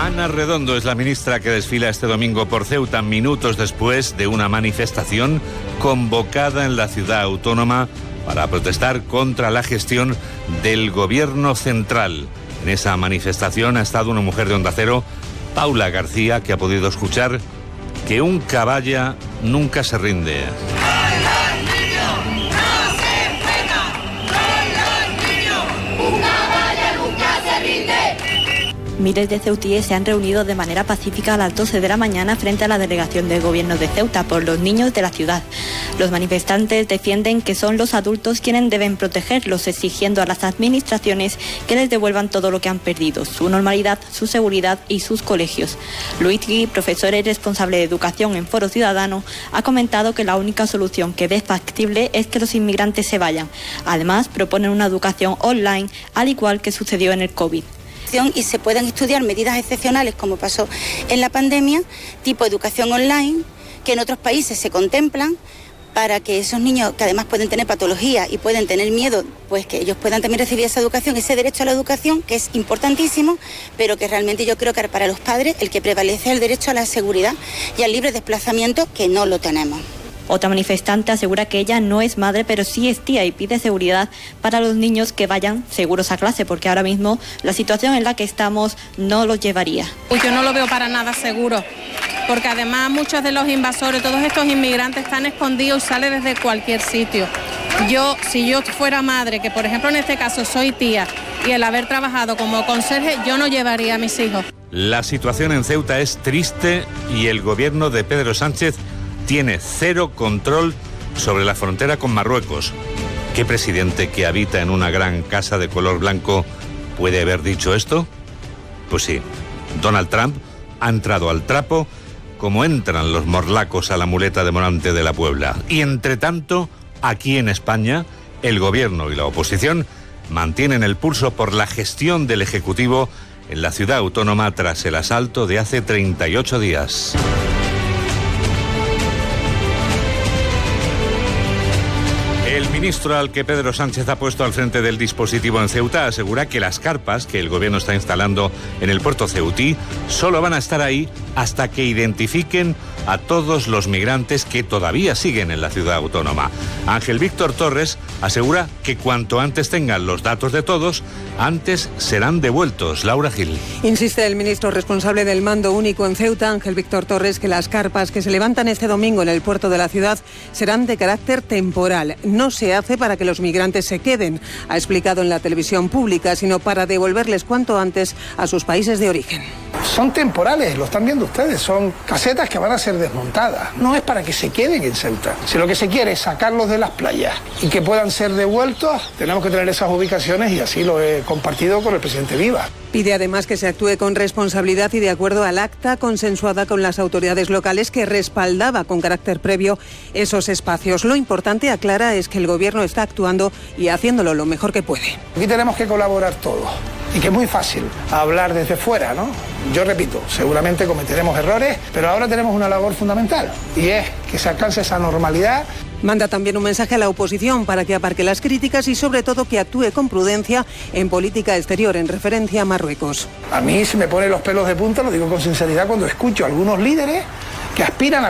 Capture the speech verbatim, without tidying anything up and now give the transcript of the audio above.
Ana Redondo es la ministra que desfila este domingo por Ceuta, minutos después de una manifestación convocada en la ciudad autónoma para protestar contra la gestión del gobierno central. En esa manifestación ha estado una mujer de Onda Cero, Paula García, que ha podido escuchar que un caballa nunca se rinde. Miles de ceutíes se han reunido de manera pacífica a las doce de la mañana frente a la delegación del gobierno de Ceuta por los niños de la ciudad. Los manifestantes defienden que son los adultos quienes deben protegerlos, exigiendo a las administraciones que les devuelvan todo lo que han perdido, su normalidad, su seguridad y sus colegios. Luigi, profesor y responsable de educación en Foro Ciudadano, ha comentado que la única solución que ve factible es que los inmigrantes se vayan. Además, proponen una educación online, al igual que sucedió en el COVID. Y se puedan estudiar medidas excepcionales como pasó en la pandemia, tipo educación online, que en otros países se contemplan, para que esos niños que además pueden tener patologías y pueden tener miedo, pues que ellos puedan también recibir esa educación, ese derecho a la educación, que es importantísimo, pero que realmente yo creo que para los padres el que prevalece es el derecho a la seguridad y al libre desplazamiento, que no lo tenemos. Otra manifestante asegura que ella no es madre, pero sí es tía y pide seguridad para los niños que vayan seguros a clase, porque ahora mismo la situación en la que estamos no los llevaría. Yo no lo veo para nada seguro, porque además muchos de los invasores, todos estos inmigrantes están escondidos y salen desde cualquier sitio. Yo, si yo fuera madre, que por ejemplo en este caso soy tía, y el haber trabajado como conserje, yo no llevaría a mis hijos. La situación en Ceuta es triste y el gobierno de Pedro Sánchez tiene cero control sobre la frontera con Marruecos. ¿Qué presidente que habita en una gran casa de color blanco puede haber dicho esto? Pues sí, Donald Trump ha entrado al trapo como entran los morlacos a la muleta de Morante de la Puebla. Y entre tanto, aquí en España, el gobierno y la oposición mantienen el pulso por la gestión del Ejecutivo en la ciudad autónoma tras el asalto de hace treinta y ocho días. El ministro al que Pedro Sánchez ha puesto al frente del dispositivo en Ceuta asegura que las carpas que el gobierno está instalando en el puerto ceutí solo van a estar ahí hasta que identifiquen a todos los migrantes que todavía siguen en la ciudad autónoma. Ángel Víctor Torres asegura que cuanto antes tengan los datos de todos, antes serán devueltos. Laura Gil. Insiste el ministro responsable del mando único en Ceuta, Ángel Víctor Torres, que las carpas que se levantan este domingo en el puerto de la ciudad serán de carácter temporal. No se hace para que los migrantes se queden, ha explicado en la televisión pública, sino para devolverles cuanto antes a sus países de origen. Son temporales, lo están viendo ustedes, son casetas que van a ser desmontadas. No es para que se queden en Ceuta. Si lo que se quiere es sacarlos de las playas y que puedan ser devueltos, tenemos que tener esas ubicaciones y así lo he compartido con el presidente Viva. Pide además que se actúe con responsabilidad y de acuerdo al acta consensuada con las autoridades locales que respaldaba con carácter previo esos espacios. Lo importante, aclara, es que el gobierno está actuando y haciéndolo lo mejor que puede. Aquí tenemos que colaborar todos y que es muy fácil hablar desde fuera, ¿no? Yo repito, seguramente cometeremos errores, pero ahora tenemos una labor fundamental y es que se alcance esa normalidad. Manda también un mensaje a la oposición para que aparque las críticas y sobre todo que actúe con prudencia en política exterior en referencia a Marruecos. A mí se me ponen los pelos de punta, lo digo con sinceridad, cuando escucho a algunos líderes que aspiran a